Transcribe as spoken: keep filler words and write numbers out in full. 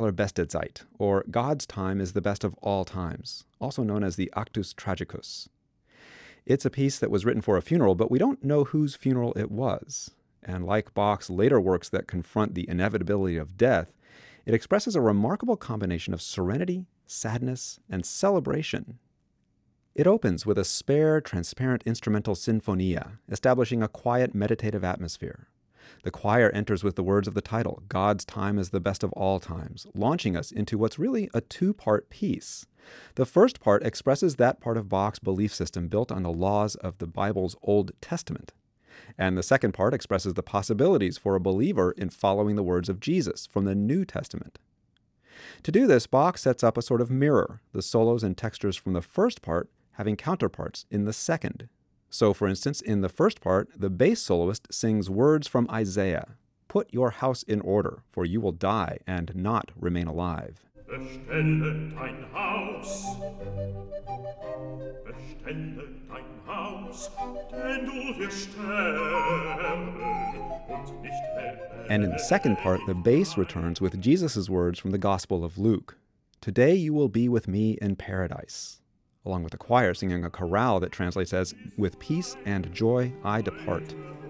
Allerbeste Zeit, or God's time is the best of all times, also known as the Actus Tragicus. It's a piece that was written for a funeral, but we don't know whose funeral it was. And like Bach's later works that confront the inevitability of death, it expresses a remarkable combination of serenity, sadness, and celebration. It opens with a spare, transparent instrumental sinfonia, establishing a quiet, meditative atmosphere. The choir enters with the words of the title, God's time is the best of all times, launching us into what's really a two-part piece. The first part expresses that part of Bach's belief system built on the laws of the Bible's Old Testament. And the second part expresses the possibilities for a believer in following the words of Jesus from the New Testament. To do this, Bach sets up a sort of mirror, the solos and textures from the first part having counterparts in the second. So, for instance, in the first part, the bass soloist sings words from Isaiah, "Put your house in order, for you will die and not remain alive." Bestelle dein Haus, bestelle dein Haus, denn du wirst sterben und nicht leben. And in the second part, the bass returns with Jesus' words from the Gospel of Luke, "Today you will be with me in paradise," along with the choir singing a chorale that translates as, "With peace and joy I depart."